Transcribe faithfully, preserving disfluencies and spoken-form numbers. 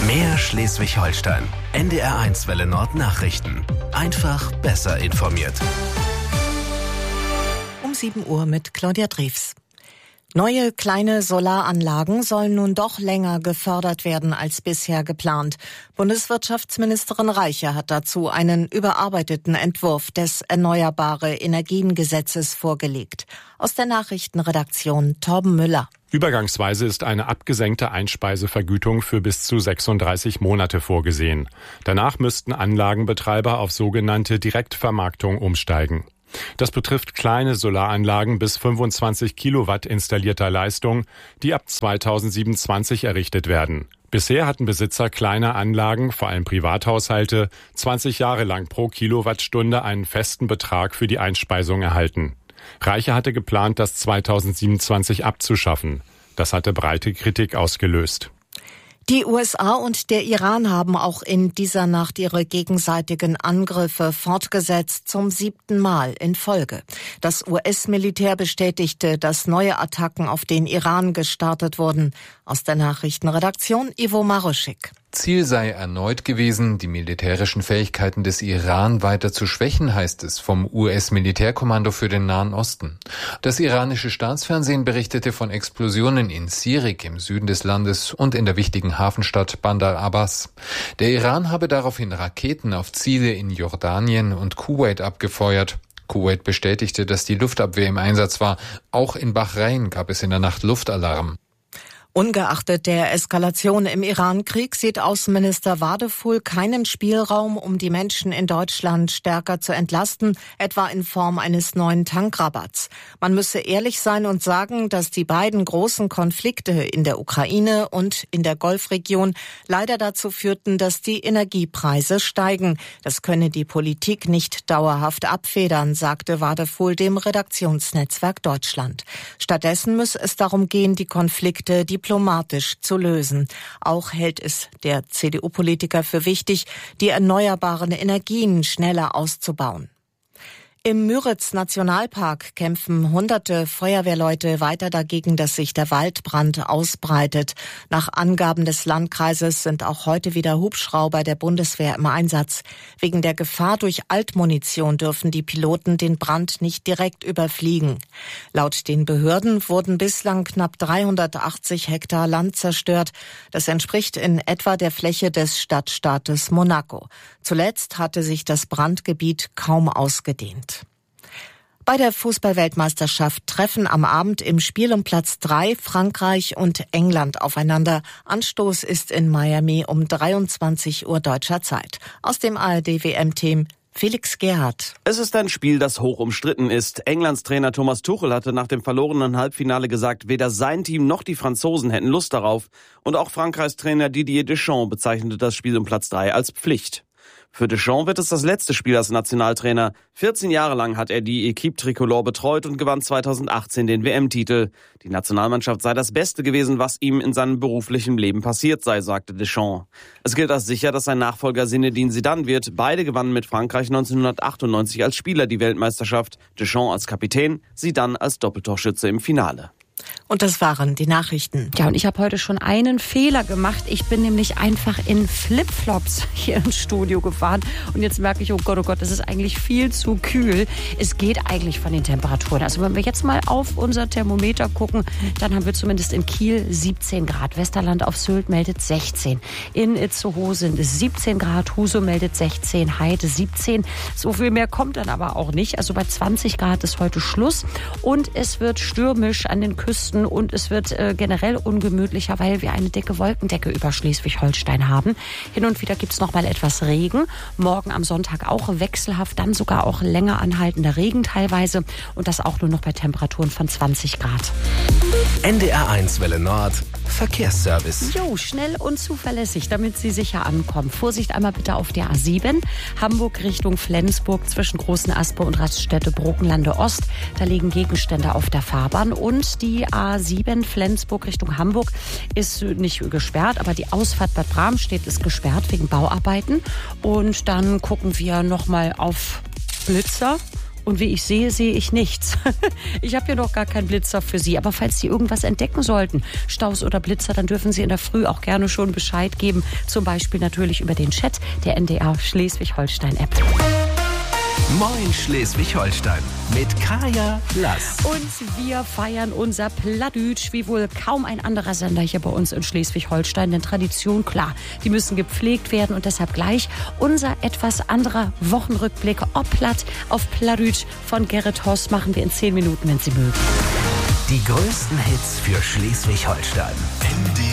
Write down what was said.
Mehr Schleswig-Holstein. N D R eins Welle Nord Nachrichten. Einfach besser informiert. Um sieben Uhr mit Claudia Drews. Neue kleine Solaranlagen sollen nun doch länger gefördert werden als bisher geplant. Bundeswirtschaftsministerin Reiche hat dazu einen überarbeiteten Entwurf des Erneuerbare Energien-Gesetzes vorgelegt. Aus der Nachrichtenredaktion Torben Müller. Übergangsweise ist eine abgesenkte Einspeisevergütung für bis zu sechsunddreißig Monate vorgesehen. Danach müssten Anlagenbetreiber auf sogenannte Direktvermarktung umsteigen. Das betrifft kleine Solaranlagen bis fünfundzwanzig Kilowatt installierter Leistung, die ab zweitausendsiebenundzwanzig errichtet werden. Bisher hatten Besitzer kleiner Anlagen, vor allem Privathaushalte, zwanzig Jahre lang pro Kilowattstunde einen festen Betrag für die Einspeisung erhalten. Reiche hatte geplant, das zweitausendsiebenundzwanzig abzuschaffen. Das hatte breite Kritik ausgelöst. Die U S A und der Iran haben auch in dieser Nacht ihre gegenseitigen Angriffe fortgesetzt, zum siebten Mal in Folge. Das U S-Militär bestätigte, dass neue Attacken auf den Iran gestartet wurden. Aus der Nachrichtenredaktion Ivo Maroschik. Ziel sei erneut gewesen, die militärischen Fähigkeiten des Iran weiter zu schwächen, heißt es vom U S-Militärkommando für den Nahen Osten. Das iranische Staatsfernsehen berichtete von Explosionen in Sirik im Süden des Landes und in der wichtigen Hafenstadt Bandar Abbas. Der Iran habe daraufhin Raketen auf Ziele in Jordanien und Kuwait abgefeuert. Kuwait bestätigte, dass die Luftabwehr im Einsatz war. Auch in Bahrain gab es in der Nacht Luftalarm. Ungeachtet der Eskalation im Iran-Krieg sieht Außenminister Wadefuhl keinen Spielraum, um die Menschen in Deutschland stärker zu entlasten, etwa in Form eines neuen Tankrabatts. Man müsse ehrlich sein und sagen, dass die beiden großen Konflikte in der Ukraine und in der Golfregion leider dazu führten, dass die Energiepreise steigen. Das könne die Politik nicht dauerhaft abfedern, sagte Wadefuhl dem Redaktionsnetzwerk Deutschland. Stattdessen müsse es darum gehen, die Konflikte, die diplomatisch zu lösen. Auch hält es der C D U-Politiker für wichtig, die erneuerbaren Energien schneller auszubauen. Im Müritz-Nationalpark kämpfen hunderte Feuerwehrleute weiter dagegen, dass sich der Waldbrand ausbreitet. Nach Angaben des Landkreises sind auch heute wieder Hubschrauber der Bundeswehr im Einsatz. Wegen der Gefahr durch Altmunition dürfen die Piloten den Brand nicht direkt überfliegen. Laut den Behörden wurden bislang knapp dreihundertachtzig Hektar Land zerstört. Das entspricht in etwa der Fläche des Stadtstaates Monaco. Zuletzt hatte sich das Brandgebiet kaum ausgedehnt. Bei der Fußball-Weltmeisterschaft treffen am Abend im Spiel um Platz drei Frankreich und England aufeinander. Anstoß ist in Miami um dreiundzwanzig Uhr deutscher Zeit. Aus dem A R D-W M-Team Felix Gerhardt. Es ist ein Spiel, das hoch umstritten ist. Englands Trainer Thomas Tuchel hatte nach dem verlorenen Halbfinale gesagt, weder sein Team noch die Franzosen hätten Lust darauf. Und auch Frankreichs Trainer Didier Deschamps bezeichnete das Spiel um Platz drei als Pflicht. Für Deschamps wird es das letzte Spiel als Nationaltrainer. vierzehn Jahre lang hat er die Équipe Tricolore betreut und gewann zweitausendachtzehn den W M-Titel. Die Nationalmannschaft sei das Beste gewesen, was ihm in seinem beruflichen Leben passiert sei, sagte Deschamps. Es gilt als sicher, dass sein Nachfolger Zinedine Zidane wird. Beide gewannen mit Frankreich neunzehnhundertachtundneunzig als Spieler die Weltmeisterschaft. Deschamps als Kapitän, Zidane als Doppeltorschütze im Finale. Und das waren die Nachrichten. Ja, und ich habe heute schon einen Fehler gemacht. Ich bin nämlich einfach in Flipflops hier ins Studio gefahren. Und jetzt merke ich, oh Gott, oh Gott, das ist eigentlich viel zu kühl. Es geht eigentlich von den Temperaturen. Also wenn wir jetzt mal auf unser Thermometer gucken, dann haben wir zumindest in Kiel siebzehn Grad. Westerland auf Sylt meldet sechzehn. In Itzehoe sind es siebzehn Grad. Husum meldet sechzehn. Heide siebzehn. So viel mehr kommt dann aber auch nicht. Also bei zwanzig Grad ist heute Schluss. Und es wird stürmisch an den Küsten. Und es wird äh, generell ungemütlicher, weil wir eine dicke Wolkendecke über Schleswig-Holstein haben. Hin und wieder gibt es noch mal etwas Regen. Morgen am Sonntag auch wechselhaft, dann sogar auch länger anhaltender Regen teilweise. Und das auch nur noch bei Temperaturen von zwanzig Grad. N D R eins Welle Nord Verkehrsservice. Jo, schnell und zuverlässig, damit Sie sicher ankommen. Vorsicht einmal bitte auf der A sieben. Hamburg Richtung Flensburg zwischen Großen Aspe und Raststätte Brokenlande Ost. Da liegen Gegenstände auf der Fahrbahn. Und die A sieben Flensburg Richtung Hamburg ist nicht gesperrt, aber die Ausfahrt Bad Bramstedt ist gesperrt wegen Bauarbeiten. Und dann gucken wir nochmal auf Blitzer Und wie ich sehe, sehe ich nichts. Ich habe hier noch gar keinen Blitzer für Sie. Aber falls Sie irgendwas entdecken sollten, Staus oder Blitzer, dann dürfen Sie in der Früh auch gerne schon Bescheid geben. Zum Beispiel natürlich über den Chat der N D R Schleswig-Holstein-App. Moin Schleswig-Holstein mit Kaya Lass. Und wir feiern unser Plattdütsch wie wohl kaum ein anderer Sender hier bei uns in Schleswig-Holstein. Denn Tradition, klar, die müssen gepflegt werden. Und deshalb gleich unser etwas anderer Wochenrückblick. Ob Platt auf Plattdütsch von Gerrit Hoss machen wir in zehn Minuten, wenn Sie mögen. Die größten Hits für Schleswig-Holstein. N D